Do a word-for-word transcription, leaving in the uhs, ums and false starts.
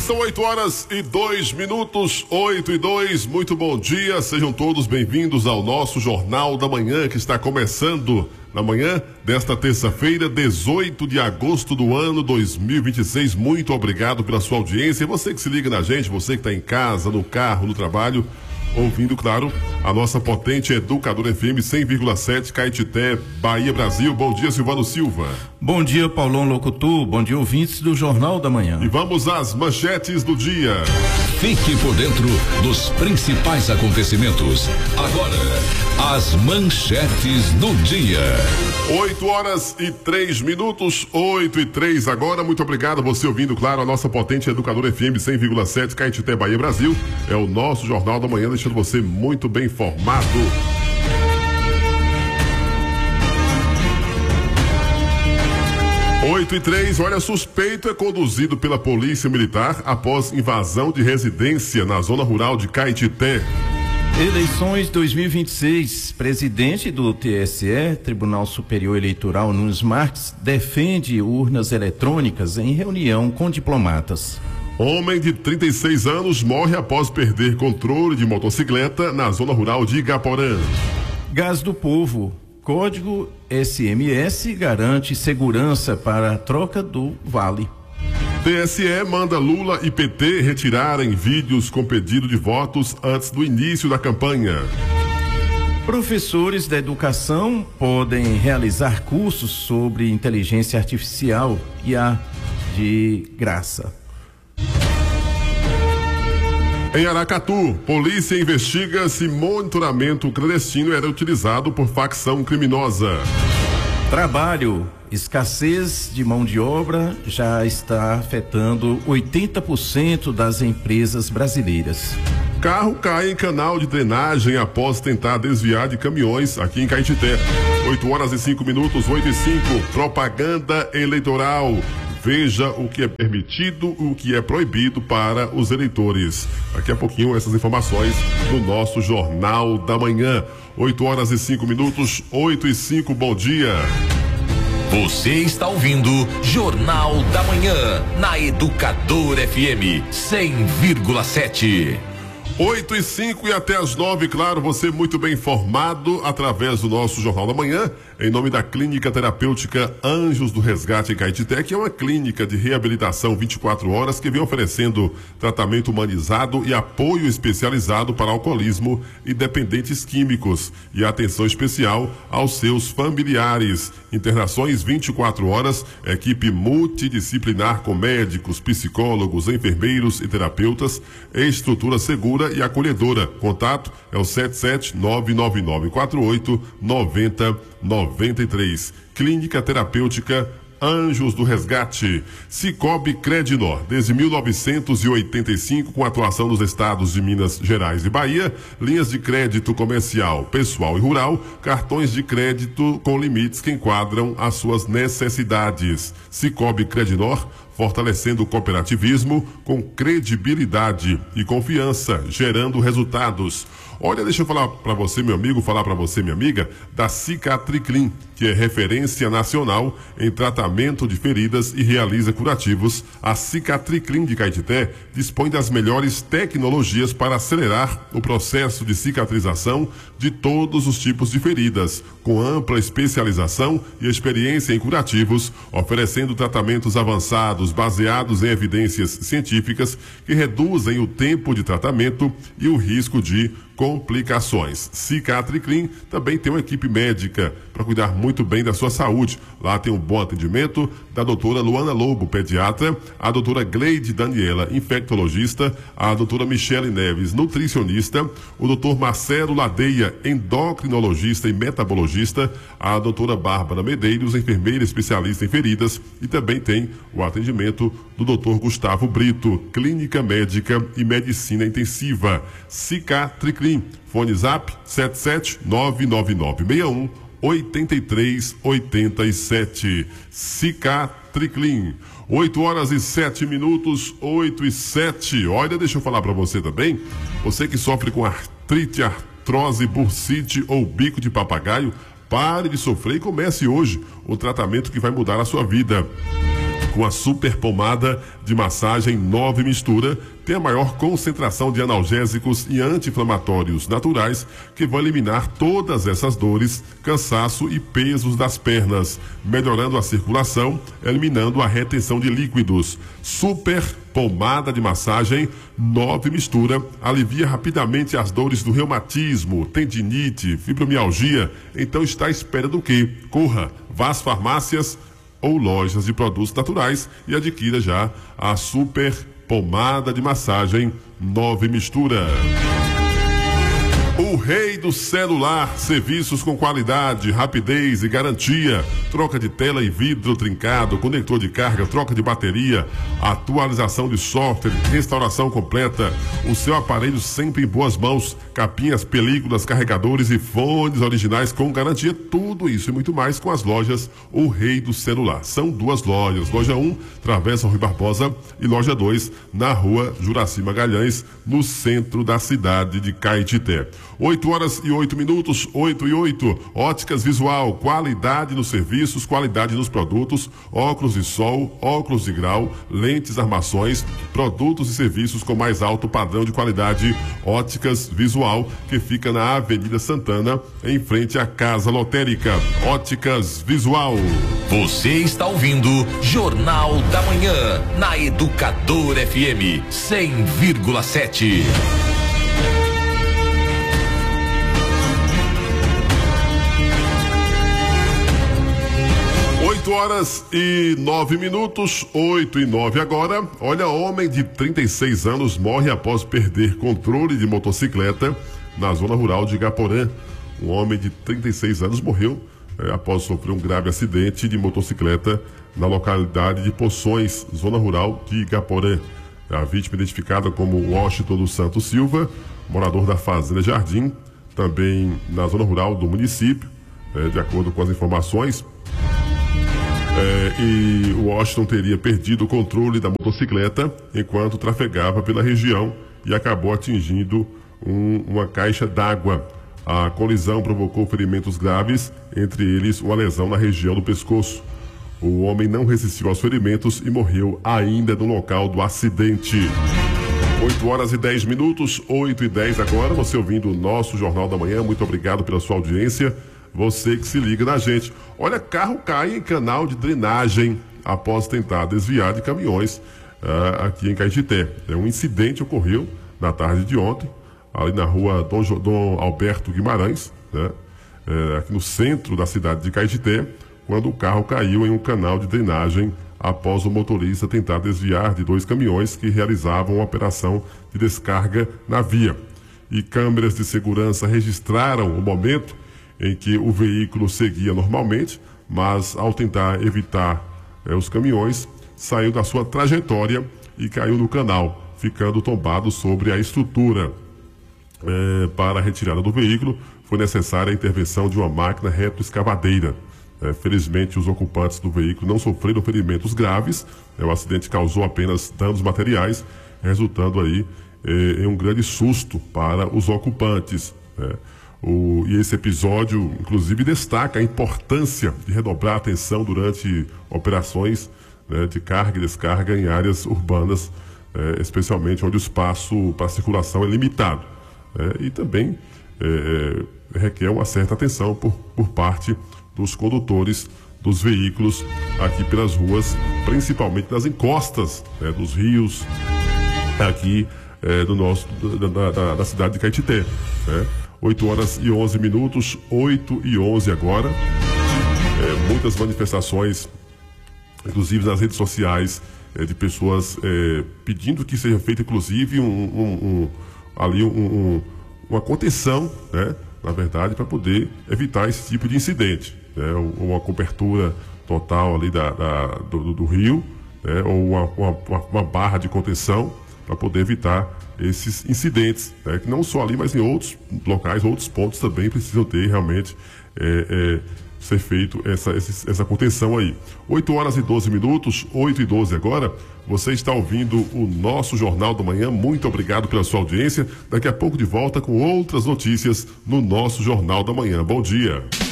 São oito horas e dois minutos, oito e dois. Muito bom dia, sejam todos bem-vindos ao nosso Jornal da Manhã, que está começando na manhã desta terça-feira, dezoito de agosto do ano dois mil e vinte e seis. Muito obrigado pela sua audiência. E você que se liga na gente, você que está em casa, no carro, no trabalho, ouvindo, claro, a nossa potente Educadora F M cem vírgula sete, Caetité, Bahia, Brasil. Bom dia, Silvano Silva. Bom dia, Paulão Locutor. Bom dia, ouvintes do Jornal da Manhã. E vamos às manchetes do dia. Fique por dentro dos principais acontecimentos. Agora, as manchetes do dia. oito horas e três minutos, oito e três agora. Muito obrigado você ouvindo, claro, a nossa potente Educadora F M cem vírgula sete, Caetité, Bahia, Brasil. É o nosso Jornal da Manhã, deixando você muito bem informado. oito e três, olha, suspeito é conduzido pela Polícia Militar após invasão de residência na zona rural de Caetité. Eleições dois mil e vinte e seis. Presidente do T S E, Tribunal Superior Eleitoral, Nunes Marques, defende urnas eletrônicas em reunião com diplomatas. Homem de trinta e seis anos morre após perder controle de motocicleta na zona rural de Igaporã. Gás do Povo. Código S M S garante segurança para a troca do vale. T S E manda Lula e P T retirarem vídeos com pedido de votos antes do início da campanha. Professores da educação podem realizar cursos sobre inteligência artificial e a de graça. Em Aracatu, polícia investiga se monitoramento clandestino era utilizado por facção criminosa. Trabalho. Escassez de mão de obra já está afetando oitenta por cento das empresas brasileiras. Carro cai em canal de drenagem após tentar desviar de caminhões aqui em Caetité. oito horas e cinco minutos, oito e cinco. Propaganda eleitoral. Veja o que é permitido e o que é proibido para os eleitores. Daqui a pouquinho essas informações no nosso Jornal da Manhã. oito horas e cinco minutos, oito e cinco, bom dia. Você está ouvindo Jornal da Manhã na Educadora F M cem vírgula sete. oito e cinco e até as nove, claro, você muito bem informado através do nosso Jornal da Manhã, em nome da Clínica Terapêutica Anjos do Resgate em Caetité, que é uma clínica de reabilitação vinte e quatro horas que vem oferecendo tratamento humanizado e apoio especializado para alcoolismo e dependentes químicos e atenção especial aos seus familiares. Internações vinte e quatro horas, equipe multidisciplinar com médicos, psicólogos, enfermeiros e terapeutas, estrutura segura e acolhedora. Contato é o sete sete nove nove nove quatro oito nove zero nove três. Clínica Terapêutica Anjos do Resgate. Cicobi Credinor, desde mil novecentos e oitenta e cinco, com atuação nos estados de Minas Gerais e Bahia, linhas de crédito comercial, pessoal e rural, cartões de crédito com limites que enquadram as suas necessidades. Cicobi Credinor, fortalecendo o cooperativismo com credibilidade e confiança, gerando resultados. Olha, deixa eu falar para você, meu amigo, falar para você, minha amiga, da Cicatriclin, que é referência nacional em tratamento de feridas e realiza curativos. A Cicatriclin de Caetité dispõe das melhores tecnologias para acelerar o processo de cicatrização de todos os tipos de feridas, com ampla especialização e experiência em curativos, oferecendo tratamentos avançados baseados em evidências científicas que reduzem o tempo de tratamento e o risco de complicações. Cicatriclin também tem uma equipe médica para cuidar muito bem da sua saúde. Lá tem um bom atendimento da doutora Luana Lobo, pediatra, a doutora Gleide Daniela, infectologista, a doutora Michele Neves, nutricionista, o doutor Marcelo Ladeia, endocrinologista e metabologista, a doutora Bárbara Medeiros, enfermeira especialista em feridas, e também tem o atendimento do doutor Gustavo Brito, clínica médica e medicina intensiva. Cicatriclin. Fone Zap sete sete nove nove nove seis um oito três oito sete. Cicatriclin. oito horas e sete minutos, oito e sete. Olha, deixa eu falar para você também. Você que sofre com artrite, artrose, bursite ou bico de papagaio, pare de sofrer e comece hoje o tratamento que vai mudar a sua vida. com a super pomada de massagem Nove Mistura, tem a maior concentração de analgésicos e anti-inflamatórios naturais que vão eliminar todas essas dores, cansaço e pesos das pernas, melhorando a circulação, eliminando a retenção de líquidos. Super pomada de massagem Nove Mistura alivia rapidamente as dores do reumatismo, tendinite, fibromialgia. Então está à espera do quê? Corra, vá às farmácias ou lojas de produtos naturais e adquira já a super pomada de massagem Nove Mistura. O rei do celular, serviços com qualidade, rapidez e garantia, troca de tela e vidro trincado, conector de carga, troca de bateria, atualização de software, restauração completa, o seu aparelho sempre em boas mãos, capinhas, películas, carregadores e fones originais com garantia, tudo isso e muito mais com as lojas O Rei do Celular. São duas lojas, loja um, Travessa Rui Barbosa, e loja dois, na rua Juraci Magalhães, no centro da cidade de Caetité. oito horas e oito minutos, oito e oito. Óticas Visual, qualidade nos serviços, qualidade nos produtos, óculos de sol, óculos de grau, lentes, armações, produtos e serviços com mais alto padrão de qualidade. Óticas Visual, que fica na Avenida Santana, em frente à Casa Lotérica. Óticas Visual. Você está ouvindo Jornal da Manhã, na Educador F M cem vírgula sete. oito horas e nove minutos, oito e nove agora. Olha, homem de trinta e seis anos morre após perder controle de motocicleta na zona rural de Igaporã. Um homem de trinta e seis anos morreu é, após sofrer um grave acidente de motocicleta na localidade de Poções, zona rural de Igaporã. A vítima identificada como Washington dos Santos Silva, morador da Fazenda Jardim, também na zona rural do município, é, de acordo com as informações. É, e o Washington teria perdido o controle da motocicleta enquanto trafegava pela região e acabou atingindo um, uma caixa d'água. A colisão provocou ferimentos graves, entre eles uma lesão na região do pescoço. O homem não resistiu aos ferimentos e morreu ainda no local do acidente. oito horas e dez minutos, oito e dez agora, você ouvindo o nosso Jornal da Manhã. Muito obrigado pela sua audiência. Você que se liga na gente. Olha, carro cai em canal de drenagem após tentar desviar de caminhões uh, aqui em Caetité. É, um incidente ocorreu na tarde de ontem, ali na rua Dom, Dom Alberto Guimarães, né? É, aqui no centro da cidade de Caetité, quando o carro caiu em um canal de drenagem após o motorista tentar desviar de dois caminhões que realizavam uma operação de descarga na via. E câmeras de segurança registraram o momento em que o veículo seguia normalmente, mas ao tentar evitar eh, os caminhões, saiu da sua trajetória e caiu no canal, ficando tombado sobre a estrutura. Eh, para a retirada do veículo, foi necessária a intervenção de uma máquina retroescavadeira. Eh, felizmente, os ocupantes do veículo não sofreram ferimentos graves. Eh, o acidente causou apenas danos materiais, resultando aí eh, em um grande susto para os ocupantes. Eh. O, e esse episódio, inclusive, destaca a importância de redobrar a atenção durante operações, né, de carga e descarga em áreas urbanas, é, especialmente onde o espaço para circulação é limitado. É, e também é, requer uma certa atenção por, por parte dos condutores dos veículos aqui pelas ruas, principalmente nas encostas, né, dos rios aqui é, do nosso, da, da, da cidade de Caetité. Né? oito horas e onze minutos, oito e onze agora. É, muitas manifestações, inclusive nas redes sociais, é, de pessoas é, pedindo que seja feita, inclusive, um, um, um, ali um, um, uma contenção, né, na verdade, para poder evitar esse tipo de incidente. Né, uma cobertura total ali da, da, do, do rio, né, ou uma, uma, uma barra de contenção para poder evitar esses incidentes, né, que não só ali, mas em outros locais, outros pontos também precisam ter realmente é, é, ser feito essa, essa contenção aí. oito horas e doze minutos, oito e doze agora. Você está ouvindo o nosso Jornal da Manhã. Muito obrigado pela sua audiência. Daqui a pouco de volta com outras notícias no nosso Jornal da Manhã. Bom dia.